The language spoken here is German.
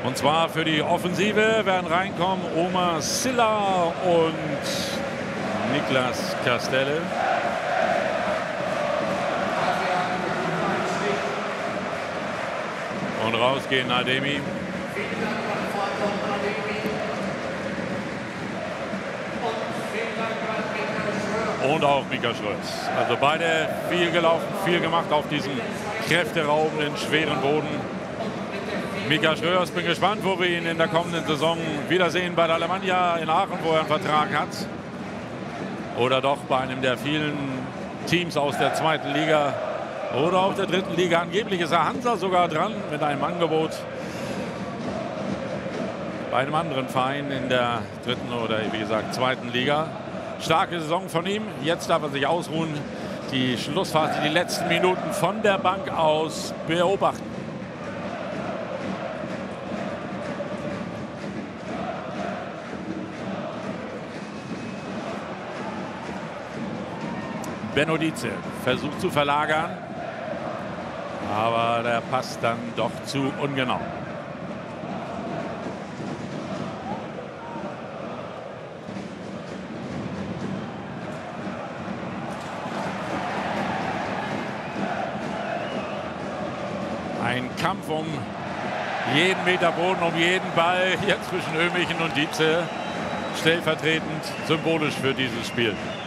Und zwar für die Offensive werden reinkommen Omar Sylla und Niklas Castelle. Und rausgehen Ademi. Und auch Mika Schröers. Also beide viel gelaufen, viel gemacht auf diesem kräfteraubenden, schweren Boden. Mika Schröers, bin gespannt, wo wir ihn in der kommenden Saison wiedersehen. Bei der Alemannia in Aachen, wo er einen Vertrag hat. Oder doch bei einem der vielen Teams aus der zweiten Liga. Oder auch der dritten Liga. Angeblich ist der Hansa sogar dran mit einem Angebot bei einem anderen Verein in der dritten oder wie gesagt zweiten Liga. Starke Saison von ihm. Jetzt darf er sich ausruhen. Die Schlussphase, die letzten Minuten von der Bank aus beobachten. Benno Dietze versucht zu verlagern, aber der passt dann doch zu ungenau. Ein Kampf um jeden Meter Boden, um jeden Ball hier zwischen Ömichen und Dietze. Stellvertretend symbolisch für dieses Spiel.